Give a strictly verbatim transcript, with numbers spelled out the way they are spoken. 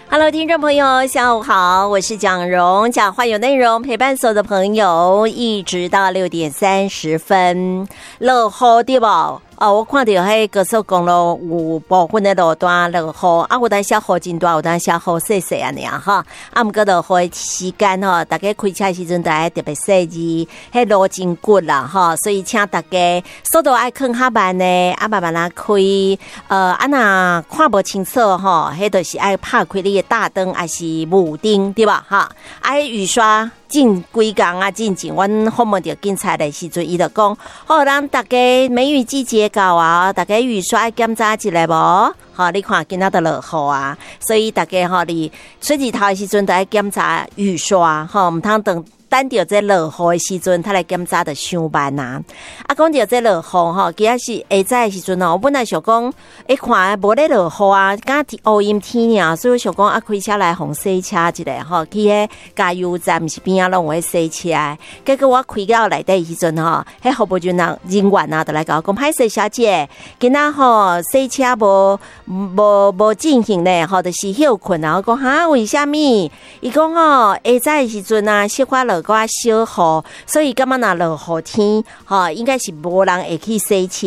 Hello， 听众朋友，下午好，我是蒋蓉，讲话有内容，陪伴所有的朋友，一直到六点三十分，落雨对不？哦，我看到迄高速公路有部分的路段落雨，啊，有当小雨真大，有当小雨细细安尼啊哈。啊，毋过落雨时间吼，大家开车的时阵，大家特别细致，迄路真骨啦哈，所以请大家速度爱放较慢呢，啊慢慢啊开，呃，啊若看无清楚吼，迄就是爱拍开你的大灯还是雾灯对吧？哈，爱雨刷。近几工啊，进前阮访问着警察的时阵，伊就讲，好，咱大家梅雨季节到啊，大家雨刷检查一下无？好，你看今仔都落雨啊，所以大家吼，你水日头的时阵，都爱检查雨刷，吼，毋通等。等到这落雨的时阵，他来检查就伤慢呐。啊，讲到这落雨吼，其实是下早的时阵哦，我本来想讲，一看无咧落雨啊，刚乌阴天啊，所以我想讲啊，开车来红洗车一下吼，去迄加油站毋是边啊拢有洗车。结果我开到内底的时阵吼，迄服务员人人员啊，就来甲我讲，歹势小姐，今仔吼洗车无无无进行咧，吼，就是休困啊。我讲哈，为虾米？伊讲吼，下早的时阵啊，小可落个小雨，所以感觉若落雨天，吼，应该是无人会去洗车。